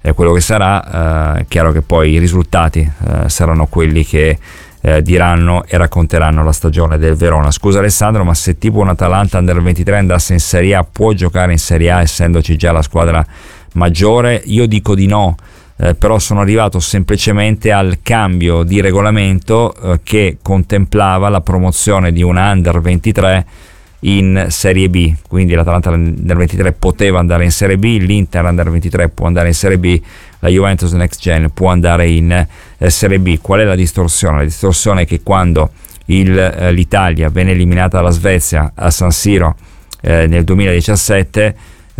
quello che sarà. È chiaro che poi i risultati saranno quelli che diranno e racconteranno la stagione del Verona. Scusa Alessandro, ma se tipo un Atalanta Under 23 andasse in Serie A, può giocare in Serie A essendoci già la squadra maggiore? Io dico di no, però sono arrivato semplicemente al cambio di regolamento che contemplava la promozione di una Under 23 in Serie B, quindi l'Atalanta Under 23 poteva andare in Serie B, l'Inter Under 23 può andare in Serie B, la Juventus Next Gen può andare in Serie B. Qual è la distorsione? La distorsione è che quando l'Italia venne eliminata dalla Svezia a San Siro nel 2017,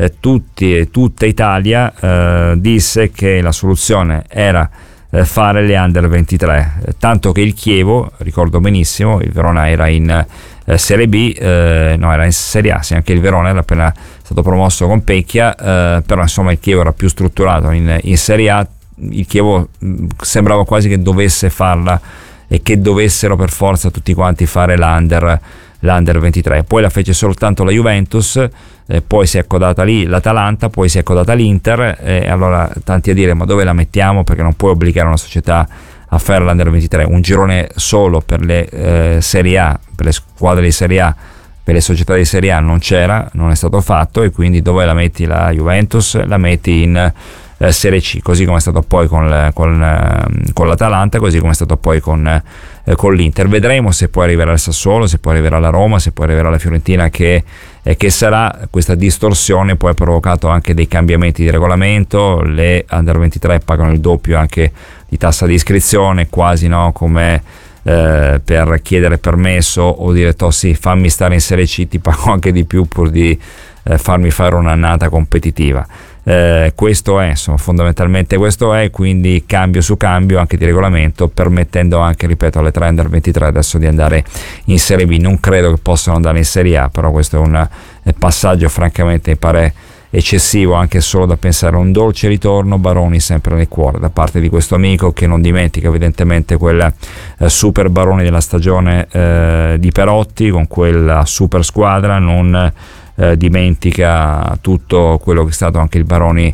tutta Italia disse che la soluzione era fare le Under 23, tanto che il Chievo, ricordo benissimo, il Verona era in Serie B, no, era in Serie A, sì, anche il Verona era appena stato promosso con Pecchia, però insomma il Chievo era più strutturato in Serie A. Il Chievo sembrava quasi che dovesse farla e che dovessero per forza tutti quanti fare l'Under 23, poi la fece soltanto la Juventus, poi si è accodata lì l'Atalanta, poi si è accodata l'Inter, e allora tanti a dire ma dove la mettiamo, perché non puoi obbligare una società a fare l'Under 23, un girone solo per le Serie A, per le squadre di Serie A, per le società di Serie A non è stato fatto, e quindi dove la metti la Juventus? La metti in Serie C, così come è stato poi con l'Atalanta, così come è stato poi con l'Inter. Vedremo se poi arriverà al Sassuolo, se poi arriverà alla Roma, se poi arriverà alla Fiorentina, che sarà. Questa distorsione poi ha provocato anche dei cambiamenti di regolamento, le Under 23 pagano il doppio anche di tassa di iscrizione, quasi no, come per chiedere permesso o dire sì, fammi stare in Serie C, ti pago anche di più pur di farmi fare un'annata competitiva. Questo è, insomma, fondamentalmente questo è, quindi cambio su cambio anche di regolamento, permettendo anche, ripeto, alle 3 Under 23 adesso di andare in Serie B. Non credo che possano andare in Serie A, però questo è un passaggio francamente mi pare eccessivo, anche solo da pensare a un dolce ritorno Baroni sempre nel cuore da parte di questo amico, che non dimentica evidentemente quel super Baroni della stagione di Perotti, con quella super squadra, non dimentica tutto quello che è stato anche il Baroni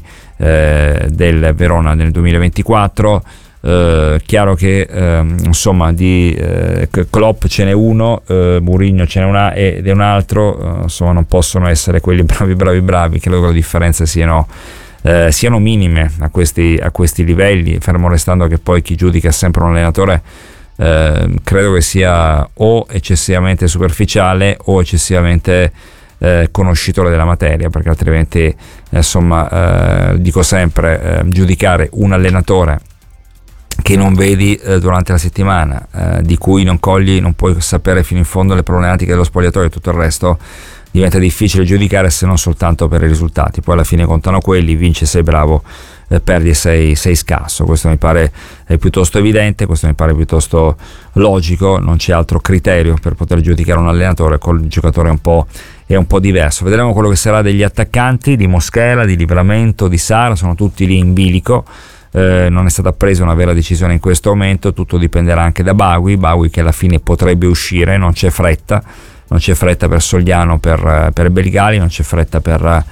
del Verona nel 2024. Chiaro che insomma di Klopp ce n'è uno, Mourinho ce n'è una ed è un altro, insomma non possono essere quelli bravi, credo che le differenze siano minime a questi livelli, fermo restando che poi chi giudica sempre un allenatore credo che sia o eccessivamente superficiale o eccessivamente conoscitore della materia, perché altrimenti insomma dico sempre, giudicare un allenatore che non vedi durante la settimana, di cui non puoi sapere fino in fondo le problematiche dello spogliatoio e tutto il resto, diventa difficile giudicare, se non soltanto per i risultati. Poi alla fine contano quelli, vinci sei bravo, perdi sei scarso. Questo mi pare piuttosto evidente, questo mi pare piuttosto logico, non c'è altro criterio per poter giudicare un allenatore, col giocatore è un po' diverso. Vedremo quello che sarà degli attaccanti, di Mosquera, di Livramento, di Sara, sono tutti lì in bilico. Non è stata presa una vera decisione in questo momento, tutto dipenderà anche da Bagui che alla fine potrebbe uscire, non c'è fretta per Sogliano, per Belgali, non c'è fretta per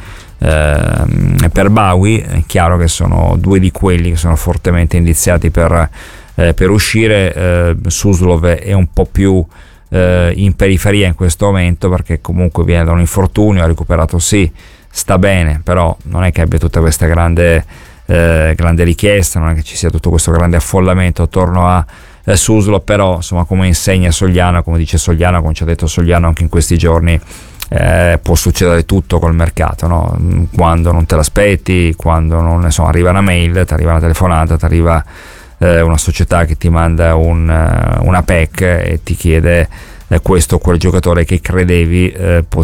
Bagui. È chiaro che sono due di quelli che sono fortemente indiziati per uscire. Suslov è un po' più in periferia in questo momento, perché comunque viene da un infortunio, ha recuperato, sì, sta bene, però non è che abbia tutta questa grande richiesta, non è che ci sia tutto questo grande affollamento attorno a Suslov, però insomma, come insegna Sogliano, come dice Sogliano, come ci ha detto Sogliano anche in questi giorni, può succedere tutto col mercato, no? Quando non te l'aspetti, quando non, insomma, arriva una mail, ti arriva una telefonata, ti arriva una società che ti manda una PEC e ti chiede questo o quel giocatore che credevi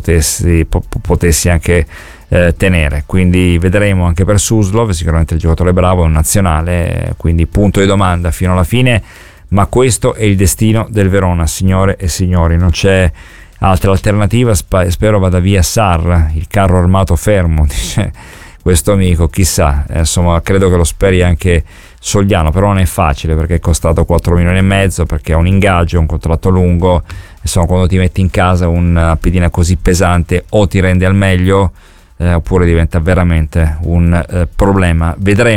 potessi anche tenere. Quindi vedremo anche per Suslov, sicuramente il giocatore bravo, è un nazionale, quindi punto di domanda fino alla fine, ma questo è il destino del Verona, signore e signori, non c'è altra alternativa. Spero vada via Sarr, il carro armato fermo, dice questo amico, chissà, insomma credo che lo speri anche Sogliano, però non è facile perché è costato 4 milioni e mezzo, perché ha un ingaggio, un contratto lungo, insomma quando ti metti in casa una pedina così pesante o ti rende al meglio oppure diventa veramente un problema. Vedremo